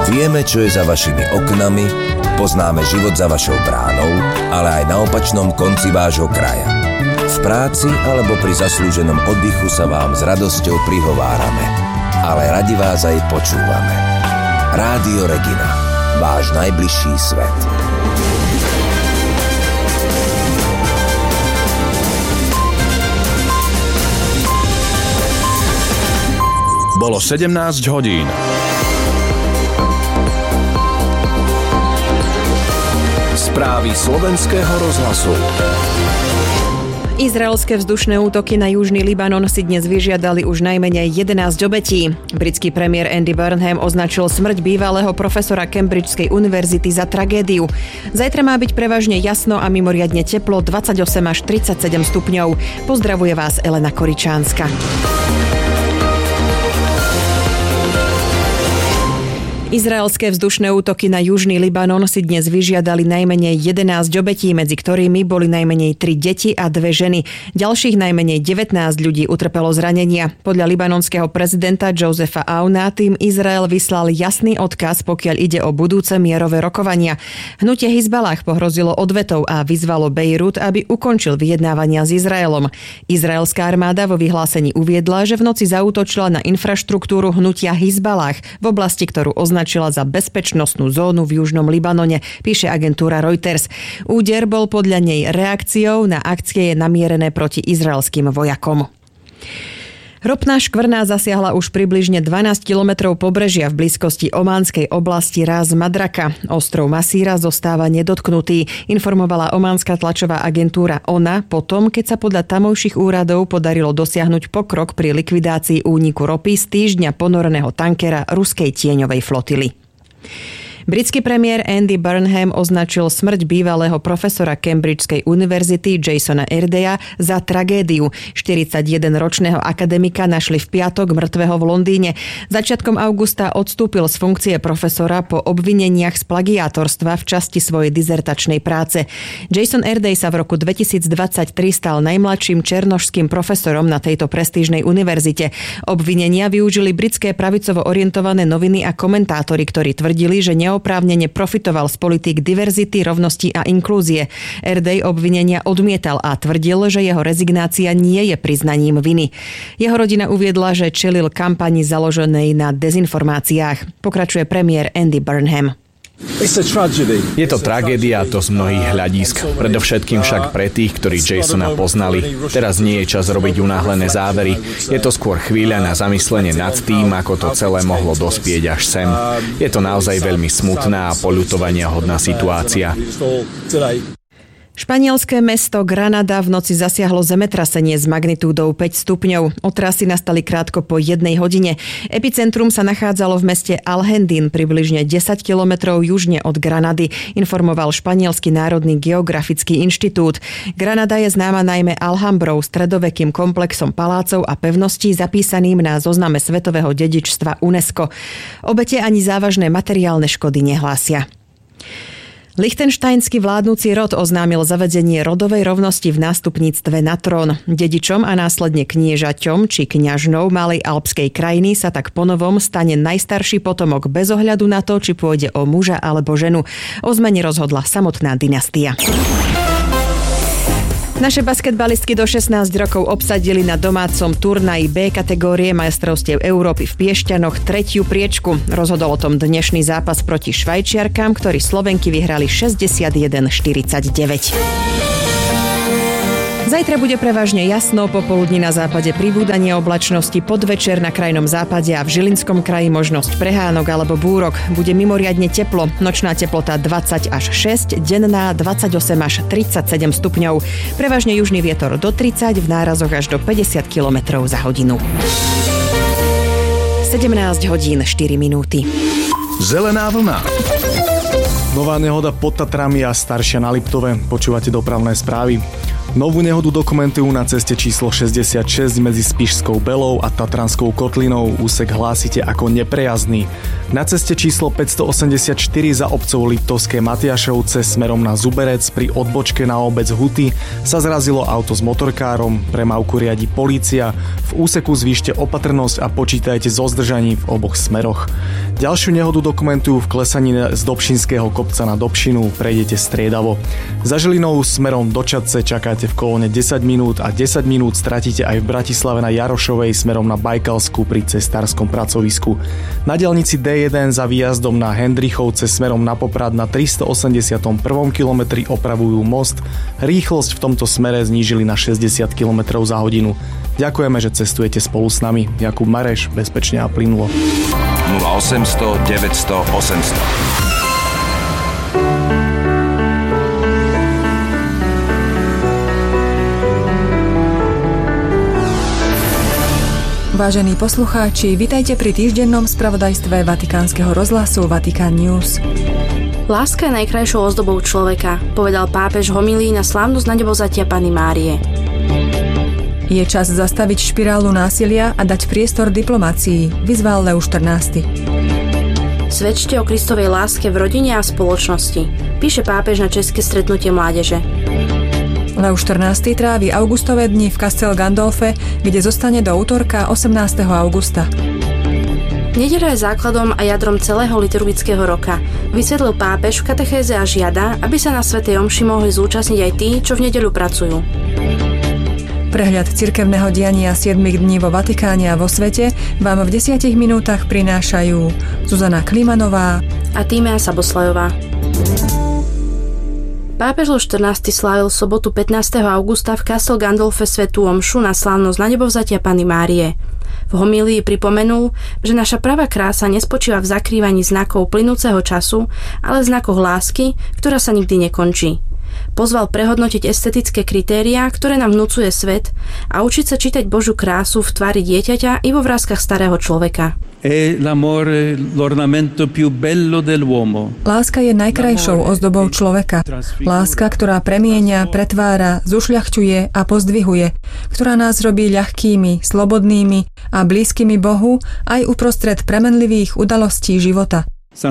Vieme, čo je za vašimi oknami, poznáme život za vašou bránou, ale aj na opačnom konci vášho kraja. V práci alebo pri zaslúženom oddychu sa vám s radosťou prihovárame, ale radi vás aj počúvame. Rádio Regina, váš najbližší svet. Bolo 17 hodín. Správy slovenského rozhlasu. Izraelské vzdušné útoky na južný Libanon si dnes vyžiadali už najmenej 11 obetí. Britský premiér Andy Burnham označil smrť bývalého profesora Cambridgeskej univerzity za tragédiu. Zajtra má byť prevažne jasno a mimoriadne teplo, 28 až 37 stupňov. Pozdravuje vás Elena Koričánska. Izraelské vzdušné útoky na južný Libanon si dnes vyžiadali najmenej 11 obetí, medzi ktorými boli najmenej 3 deti a 2 ženy. Ďalších najmenej 19 ľudí utrpelo zranenia. Podľa libanonského prezidenta Josepha Aouna tým Izrael vyslal jasný odkaz, pokiaľ ide o budúce mierové rokovania. Hnutie Hizballah pohrozilo odvetou a vyzvalo Bejrút, aby ukončil vyjednávania s Izraelom. Izraelská armáda vo vyhlásení uviedla, že v noci zaútočila na infraštruktúru hnutia Hizballah v oblasti, ktorú označila za bezpečnostnú zónu v južnom Libanone, píše agentúra Reuters. Úder bol podľa nej reakciou na akcie namierené proti izraelským vojakom. Ropná škvrna zasiahla už približne 12 kilometrov pobrežia v blízkosti ománskej oblasti Ras Madraka. Ostrov Masíra zostáva nedotknutý, informovala ománska tlačová agentúra ONA potom, keď sa podľa tamojších úradov podarilo dosiahnuť pokrok pri likvidácii úniku ropy z týždňa ponoreného tankera ruskej tieňovej flotily. Britský premiér Andy Burnham označil smrť bývalého profesora Cambridgeskej univerzity Jasona Irdeya za tragédiu. 41-ročného akademika našli v piatok mŕtvého v Londýne. Začiatkom augusta odstúpil z funkcie profesora po obvineniach z plagiátorstva v časti svojej dizertačnej práce. Jason Irdey sa v roku 2023 stal najmladším černošským profesorom na tejto prestížnej univerzite. Obvinenia využili britské pravicovo orientované noviny a komentátori, ktorí tvrdili, že oprávnene profitoval z politík diverzity, rovnosti a inklúzie. Irdey obvinenia odmietal a tvrdil, že jeho rezignácia nie je priznaním viny. Jeho rodina uviedla, že čelil kampani založenej na dezinformáciách. Pokračuje premiér Andy Burnham. Je to tragédia, to z mnohých hľadísk. Predovšetkým však pre tých, ktorí Jasona poznali. Teraz nie je čas robiť unáhlené závery. Je to skôr chvíľa na zamyslenie nad tým, ako to celé mohlo dospieť až sem. Je to naozaj veľmi smutná a poľutovaniahodná situácia. Španielské mesto Granada v noci zasiahlo zemetrasenie s magnitúdou 5 stupňov. Otrasy nastali krátko po 1 hodine. Epicentrum sa nachádzalo v meste Alhendín, približne 10 kilometrov južne od Granady, informoval Španielsky národný geografický inštitút. Granada je známa najmä Alhambrou, stredovekým komplexom palácov a pevností zapísaným na zozname svetového dedičstva UNESCO. Obete ani závažné materiálne škody nehlásia. Lichtenštajnský vládnuci rod oznámil zavedenie rodovej rovnosti v nástupníctve na trón. Dedičom a následne kniežaťom či kňažnou malej alpskej krajiny sa tak ponovom stane najstarší potomok bez ohľadu na to, či pôjde o muža alebo ženu. O zmene rozhodla samotná dynastia. Naše basketbalistky do 16 rokov obsadili na domácom turnaji B kategórie majstrovstiev Európy v Piešťanoch 3. priečku. Rozhodol o tom dnešný zápas proti Švajčiarkám, ktorí Slovenky vyhrali 61-49. Zajtra bude prevažne jasno, popoludní na západe pribúdanie oblačnosti, podvečer na krajnom západe a v Žilinskom kraji možnosť prehánok alebo búrok. Bude mimoriadne teplo, nočná teplota 20 až 6, denná 28 až 37 stupňov. Prevažne južný vietor do 30, v nárazoch až do 50 km za hodinu. 17 hodín 4 minúty. Zelená vlna. Nová nehoda pod Tatrami a staršia na Liptove. Počúvate dopravné správy. Novú nehodu dokumentujú na ceste číslo 66 medzi Spišskou Belou a Tatranskou kotlinou. Úsek hlásite ako neprejazdný. Na ceste číslo 584 za obcov Liptovské Matiašovce smerom na Zuberec pri odbočke na obec Huty sa zrazilo auto s motorkárom. Premávku riadi polícia. V úseku zvýšte opatrnosť a počítajte so zdržaním v oboch smeroch. Ďalšiu nehodu dokumentujú v klesaní z Dobšinského kopca na Dobšinu, prejdete striedavo. Za Žilinou smerom do Čadce čakáte v kolóne 10 minút a 10 minút stratíte aj v Bratislave na Jarošovej smerom na Bajkalsku pri cesárskom pracovisku. Na diaľnici D1 za výjazdom na Hendrichovce smerom na Poprad na 381. kilometri opravujú most. Rýchlosť v tomto smere znížili na 60 km za hodinu. Ďakujeme, že cestujete spolu s nami. Jakub Mareš, bezpečne a plynulo. 0800 900 800. Vážení poslucháči, vitajte pri týždennom spravodajstve Vatikánskeho rozhlasu Vatikán News. Láska je najkrajšou ozdobou človeka, povedal pápež v homílii na slávnosť Nanebovzatia Panny Márie. Je čas zastaviť špirálu násilia a dať priestor diplomácii, vyzval Leus XIV. Svedčte o Kristovej láske v rodine a v spoločnosti, píše pápež na české stretnutie mládeže. Leus XIV trávi augustové dni v Castel Gandolfe, kde zostane do útorka 18. augusta. Nedeľa je základom a jadrom celého liturgického roka, vysvetlil pápež v katechéze a žiada, aby sa na svätej omši mohli zúčastniť aj tí, čo v nedeľu pracujú. Prehľad cirkevného diania 7 dní vo Vatikáne a vo svete vám v 10 minútach prinášajú Zuzana Klimanová a Tímea Saboslajová. Pápež Leus XIV slávil sobotu 15. augusta v Castel Gandolfe svätú omšu na slávnosť Nanebovzatia Panny Márie. V homílii pripomenul, že naša pravá krása nespočíva v zakrývaní znakov plynúceho času, ale v znakoch lásky, ktorá sa nikdy nekončí. Pozval prehodnotiť estetické kritériá, ktoré nám vnúcuje svet a učiť sa čítať Božiu krásu v tvári dieťaťa i vo vrástkach starého človeka. Láska je najkrajšou ozdobou človeka. Láska, ktorá premieňa, pretvára, zušľachťuje a pozdvihuje, ktorá nás robí ľahkými, slobodnými a blízkymi Bohu aj uprostred premenlivých udalostí života.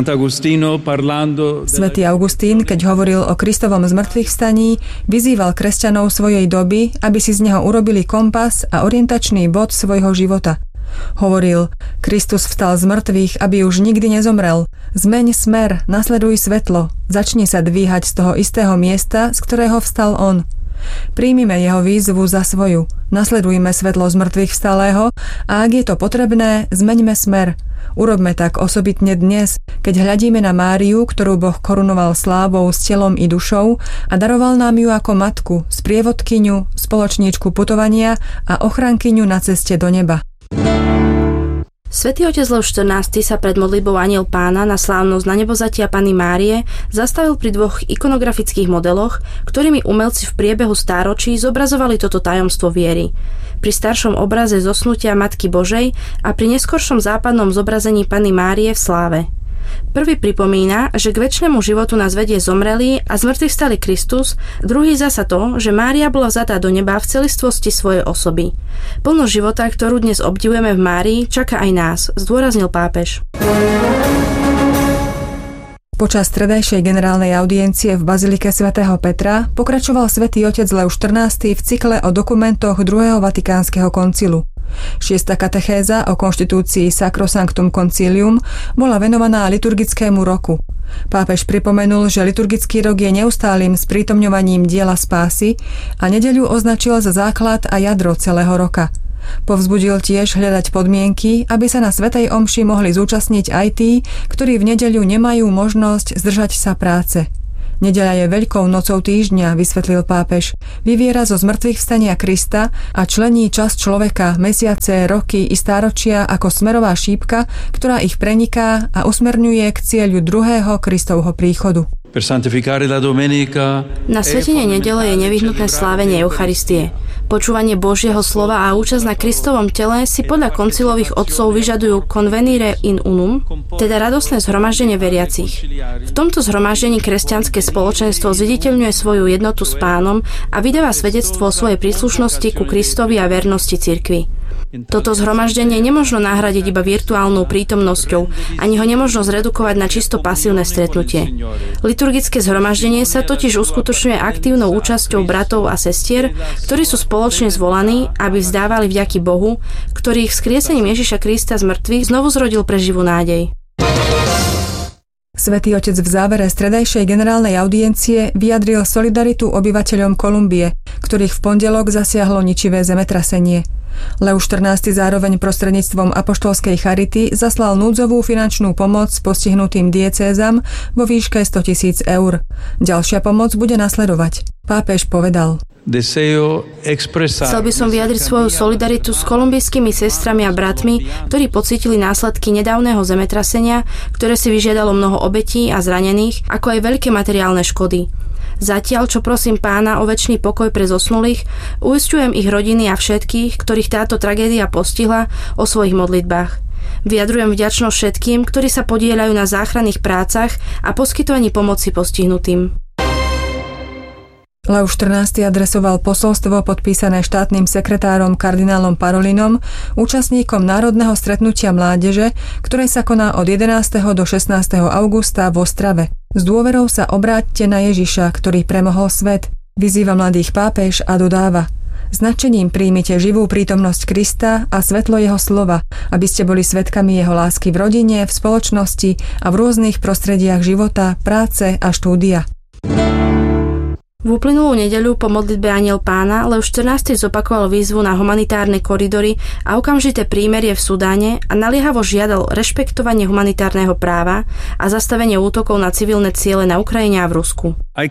Svätý Augustín, keď hovoril o Kristovom zmŕtvychvstaní, vyzýval kresťanov svojej doby, aby si z neho urobili kompas a orientačný bod svojho života. Hovoril, Kristus vstal z mŕtvych, aby už nikdy nezomrel. Zmeň smer, nasleduj svetlo, začni sa dvíhať z toho istého miesta, z ktorého vstal on. Príjmime jeho výzvu za svoju, nasledujme svetlo z mŕtvych vstalého a ak je to potrebné, zmeňme smer. Urobme tak osobitne dnes, keď hľadíme na Máriu, ktorú Boh korunoval slávou s telom i dušou a daroval nám ju ako matku, sprievodkyňu, spoločníčku putovania a ochrankyňu na ceste do neba. Svätý otec Leus XIV sa pred modlitbou Anjel Pána na slávnosť Nanebovzatia Panny Márie zastavil pri dvoch ikonografických modeloch, ktorými umelci v priebehu stáročí zobrazovali toto tajomstvo viery. Pri staršom obraze zosnutia Matky Božej a pri neskoršom západnom zobrazení Panny Márie v sláve. Prvý pripomína, že k večnému životu nás vedie zomrelý a zmŕtvychvstalý Kristus, druhý zasa to, že Mária bola vzatá do neba v celistvosti svojej osoby. Plnosť života, ktorú dnes obdivujeme v Márii, čaká aj nás, zdôraznil pápež. Počas stredajšej generálnej audiencie v Bazilike svätého Petra pokračoval svätý otec Leus XIV v cykle o dokumentoch druhého Vatikánskeho koncilu. 6. katechéza o konštitúcii Sacrosanctum Concilium bola venovaná liturgickému roku. Pápež pripomenul, že liturgický rok je neustálym sprítomňovaním diela spásy a nedeľu označil za základ a jadro celého roka. Povzbudil tiež hľadať podmienky, aby sa na svätej omši mohli zúčastniť aj tí, ktorí v nedeľu nemajú možnosť zdržať sa práce. Nedeľa je veľkou nocou týždňa, vysvetlil pápež. Vyviera zo zmŕtvychvstania Krista a člení čas človeka, mesiace, roky i stáročia ako smerová šípka, ktorá ich preniká a usmerňuje k cieľu druhého Kristovho príchodu. Na svätine nedele je nevyhnutné slávenie Eucharistie. Počúvanie Božieho slova a účasť na Kristovom tele si podľa koncilových otcov vyžadujú convenire in unum, teda radostné zhromaždenie veriacich. V tomto zhromaždení kresťanské spoločenstvo zviditeľňuje svoju jednotu s Pánom a vydáva svedectvo o svojej príslušnosti ku Kristovi a vernosti cirkvi. Toto zhromaždenie nemožno nahradiť iba virtuálnou prítomnosťou, ani ho nemožno zredukovať na čisto pasívne stretnutie. Liturgické zhromaždenie sa totiž uskutočňuje aktívnou účasťou bratov a sestier, ktorí sú spoločne zvolaní, aby vzdávali vďaky Bohu, ktorý ich vzkriesením Ježiša Krista z mŕtvych znovu zrodil pre živú nádej. Svätý Otec v závere stredajšej generálnej audiencie vyjadril solidaritu obyvateľom Kolumbie, ktorých v pondelok zasiahlo ničivé zemetrasenie. Leus XIV zároveň prostredníctvom apoštolskej charity zaslal núdzovú finančnú pomoc postihnutým diecézam vo výške 100 000 eur. Ďalšia pomoc bude nasledovať. Pápež povedal: Chcel by som vyjadriť svoju solidaritu s kolumbijskými sestrami a bratmi, ktorí pocítili následky nedávneho zemetrasenia, ktoré si vyžiadalo mnoho obetí a zranených, ako aj veľké materiálne škody. Zatiaľ, čo prosím Pána o večný pokoj pre zosnulých, uisťujem ich rodiny a všetkých, ktorých táto tragédia postihla, o svojich modlitbách. Vyjadrujem vďačnosť všetkým, ktorí sa podieľajú na záchranných prácach a poskytovaní pomoci postihnutým. Leus XIV adresoval posolstvo podpísané štátnym sekretárom kardinálom Parolinom, účastníkom národného stretnutia mládeže, ktoré sa koná od 11. do 16. augusta v Ostrave. S dôverou sa obráťte na Ježiša, ktorý premohol svet, vyzýva mladých pápež a dodáva: Značením príjmite živú prítomnosť Krista a svetlo jeho slova, aby ste boli svedkami jeho lásky v rodine, v spoločnosti a v rôznych prostrediach života, práce a štúdia. V uplynulú nedeľu po modlitbe Anjel Pána Leus XIV zopakoval výzvu na humanitárne koridory a okamžité prímerie v Sudáne a naliehavo žiadal rešpektovanie humanitárneho práva a zastavenie útokov na civilné ciele na Ukrajine a v Rusku.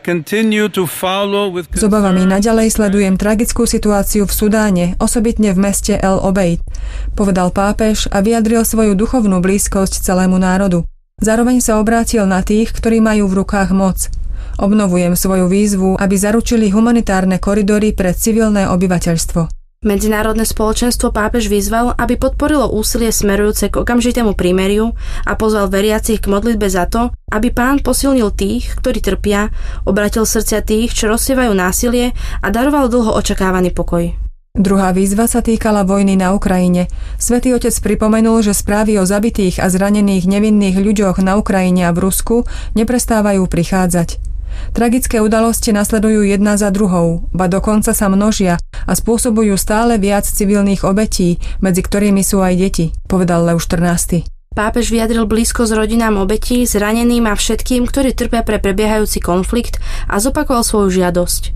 S obavami naďalej sledujem tragickú situáciu v Sudáne, osobitne v meste El Obeid, povedal pápež a vyjadril svoju duchovnú blízkosť celému národu. Zároveň sa obrátil na tých, ktorí majú v rukách moc. Obnovujem svoju výzvu, aby zaručili humanitárne koridory pre civilné obyvateľstvo. Medzinárodné spoločenstvo pápež vyzval, aby podporilo úsilie smerujúce k okamžitému prímeriu a pozval veriacich k modlitbe za to, aby Pán posilnil tých, ktorí trpia, obratil srdcia tých, čo rozsievajú násilie a daroval dlho očakávaný pokoj. Druhá výzva sa týkala vojny na Ukrajine. Svätý Otec pripomenul, že správy o zabitých a zranených nevinných ľuďoch na Ukrajine a v Rusku neprestávajú prichádzať. Tragické udalosti nasledujú jedna za druhou, ba dokonca sa množia a spôsobujú stále viac civilných obetí, medzi ktorými sú aj deti, povedal Leus XIV. Pápež vyjadril blízkosť rodinám obetí, zraneným a všetkým, ktorí trpia pre prebiehajúci konflikt a zopakoval svoju žiadosť.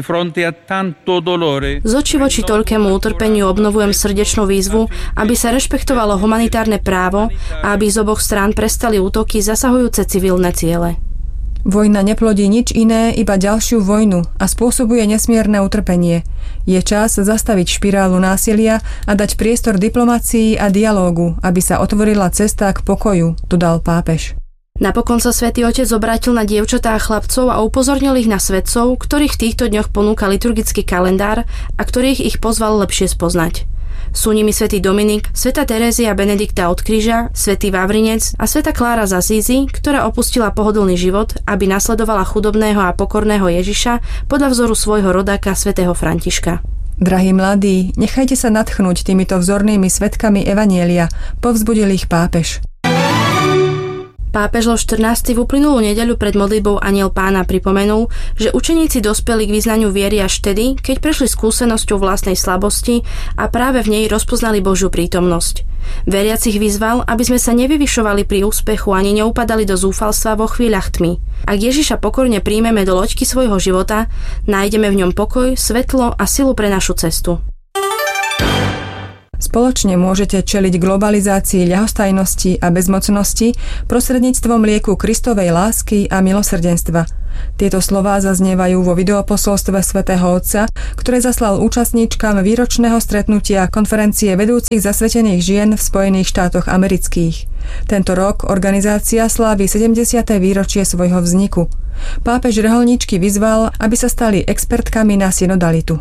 Z očí voči toľkému utrpeniu obnovujem srdečnú výzvu, aby sa rešpektovalo humanitárne právo a aby z oboch strán prestali útoky zasahujúce civilné ciele. Vojna neplodí nič iné, iba ďalšiu vojnu a spôsobuje nesmierne utrpenie. Je čas zastaviť špirálu násilia a dať priestor diplomácii a dialógu, aby sa otvorila cesta k pokoju, dodal pápež. Napokon sa Svätý Otec obrátil na dievčatá a chlapcov a upozornil ich na svetcov, ktorých v týchto dňoch ponúka liturgický kalendár a ktorých ich pozval lepšie spoznať. Sú nimi svätý Dominik, svätá Terézia Benedikta od kríža, svätý Vavrinec a svätá Klára z Asízy, ktorá opustila pohodlný život, aby nasledovala chudobného a pokorného Ježiša podľa vzoru svojho rodáka svätého Františka. Drahí mladí, nechajte sa nadchnúť týmito vzornými svedkami evanjelia, povzbudil ich pápež. Pápež Leus XIV v uplynulú nedeľu pred modlitbou Anjel Pána pripomenul, že učeníci dospeli k vyznaniu viery až vtedy, keď prešli skúsenosťou vlastnej slabosti a práve v nej rozpoznali Božiu prítomnosť. Veriacich vyzval, aby sme sa nevyvyšovali pri úspechu ani neupadali do zúfalstva vo chvíľach tmy. Ak Ježiša pokorne príjmeme do loďky svojho života, nájdeme v ňom pokoj, svetlo a silu pre našu cestu. Spoločne môžete čeliť globalizácii ľahostajnosti a bezmocnosti prostredníctvom lieku Kristovej lásky a milosrdenstva. Tieto slová zaznievajú vo videoposolstve svätého Otca, ktoré zaslal účastníčkam výročného stretnutia konferencie vedúcich zasvetených žien v Spojených štátoch amerických. Tento rok organizácia slávi 70. výročie svojho vzniku. Pápež reholníčky vyzval, aby sa stali expertkami na synodalitu.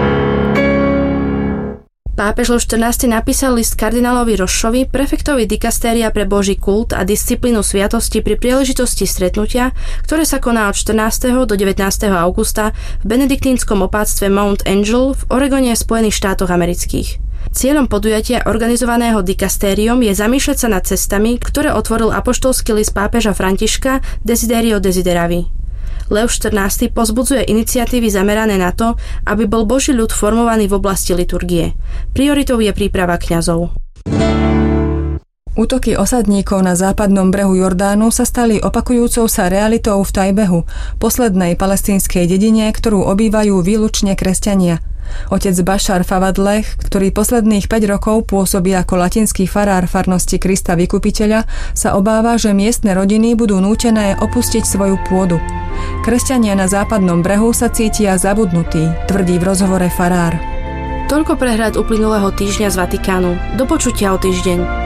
Pápež Leus XIV napísal list kardinálovi Rošovi, prefektovi dikastéria pre Boží kult a disciplínu sviatosti pri príležitosti stretnutia, ktoré sa koná od 14. do 19. augusta v benediktínskom opátstve Mount Angel v Oregone, Spojených štátoch amerických. Cieľom podujatia organizovaného dikastériom je zamýšľať sa nad cestami, ktoré otvoril apoštolský list pápeža Františka Desiderio Desideravi. Leus XIV pozbudzuje iniciatívy zamerané na to, aby bol Boží ľud formovaný v oblasti liturgie. Prioritou je príprava kňazov. Útoky osadníkov na západnom brehu Jordánu sa stali opakujúcou sa realitou v Tajbehu, poslednej palestínskej dedine, ktorú obývajú výlučne kresťania. Otec Bašar Favadleh, ktorý posledných 5 rokov pôsobí ako latinský farár farnosti Krista Vykupiteľa, sa obáva, že miestne rodiny budú nútené opustiť svoju pôdu. Kresťania na západnom brehu sa cítia zabudnutí, tvrdí v rozhovore farár. Toľko prehľad uplynulého týždňa z Vatikánu. Do počutia o týždeň.